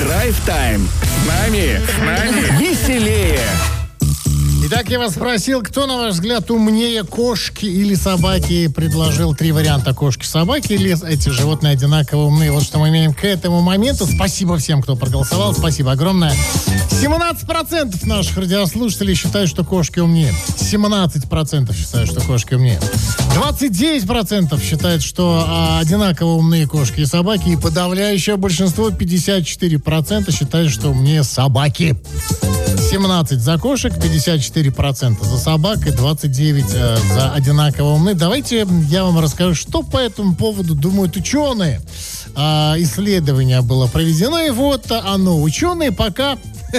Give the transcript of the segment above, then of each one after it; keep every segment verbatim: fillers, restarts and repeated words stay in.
Драйв-тайм. С нами, с нами веселее. Итак, я вас спросил, кто, на ваш взгляд, умнее, кошки или собаки? Предложил три варианта: кошки, собаки или эти животные одинаково умные. Вот что мы имеем к этому моменту. Спасибо всем, кто проголосовал. Спасибо огромное. семнадцать процентов наших радиослушателей считают, что кошки умнее. семнадцать процентов считают, что кошки умнее. двадцать девять процентов считают, что а, одинаково умные кошки и собаки. И подавляющее большинство, пятьдесят четыре процента, считают, что умнее собаки. семнадцать за кошек, пятьдесят четыре процента за собак и двадцать девять процентов э, за одинаково умные. Давайте я вам расскажу, что по этому поводу думают ученые. Э, исследование было проведено, и вот оно. Ученые пока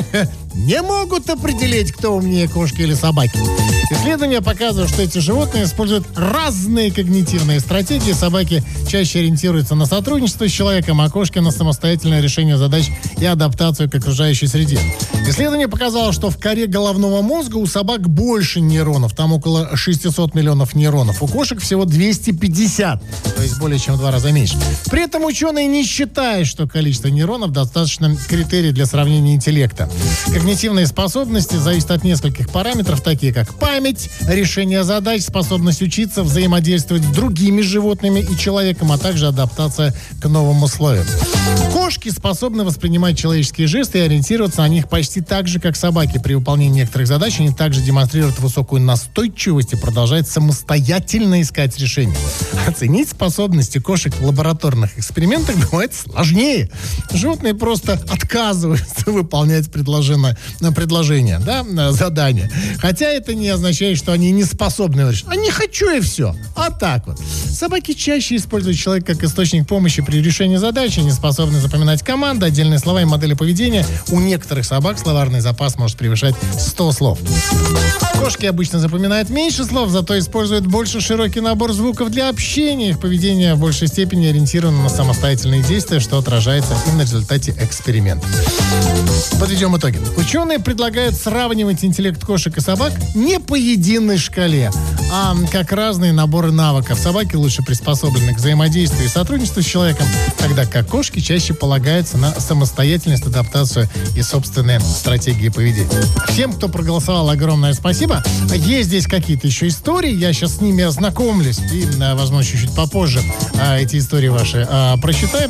не могут определить, кто умнее, кошки или собаки. Исследования показывают, что эти животные используют разные когнитивные стратегии. Собаки чаще ориентируются на сотрудничество с человеком, а кошки на самостоятельное решение задач и адаптацию к окружающей среде. Исследование показало, что в коре головного мозга у собак больше нейронов, там около шестьсот миллионов нейронов. У кошек всего двести пятьдесят, то есть более чем в два раза меньше. При этом ученые не считают, что количество нейронов достаточно критерий для сравнения интеллекта. Когнитивные способности зависят от нескольких параметров, такие как память, решение задач, способность учиться, взаимодействовать с другими животными и человеком, а также адаптация к новым условиям. Кошки способны воспринимать человеческие жесты и ориентироваться на них почти так же, как собаки. При выполнении некоторых задач они также демонстрируют высокую настойчивость и продолжают самостоятельно искать решения. Оценить способности кошек в лабораторных экспериментах бывает сложнее. Животные просто отказываются выполнять предложенное, предложение, да, задание. Хотя это не означает, что они не способны решить. А не хочу и все. А так вот. Собаки чаще используют человека как источник помощи при решении задачи, не способны запоминать команды, отдельные слова и модели поведения. У некоторых собак словарный запас может превышать сто слов. Кошки обычно запоминают меньше слов, зато используют больше широкий набор звуков для общения. Их поведение в большей степени ориентировано на самостоятельные действия, что отражается и на результате эксперимента. Подведем итоги. Ученые предлагают сравнивать интеллект кошек и собак не по единой шкале, а как разные наборы навыков. Собаки лучше приспособлены к взаимодействию и сотрудничеству с человеком, тогда как кошки чаще полагаются на самостоятельность, адаптацию и собственные стратегии поведения. Всем, кто проголосовал, огромное спасибо. Есть здесь какие-то еще истории, я сейчас с ними ознакомлюсь и, возможно, чуть-чуть попозже эти истории ваши прочитаем.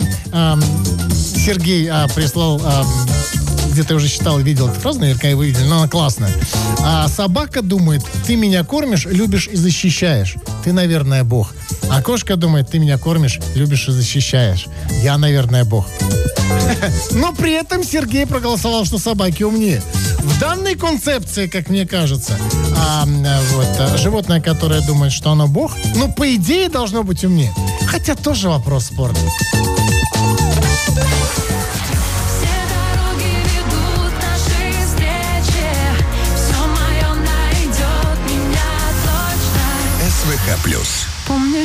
Сергей прислал... Где-то уже читал и видел эту фразу, наверняка и вы видели, но она классная. А собака думает: ты меня кормишь, любишь и защищаешь. Ты, наверное, бог. А кошка думает: ты меня кормишь, любишь и защищаешь. Я, наверное, бог. Но при этом Сергей проголосовал, что собаки умнее. В данной концепции, как мне кажется, а, вот, а, животное, которое думает, что оно бог, ну, по идее, должно быть умнее. Хотя тоже вопрос спорный. СВХ плюс.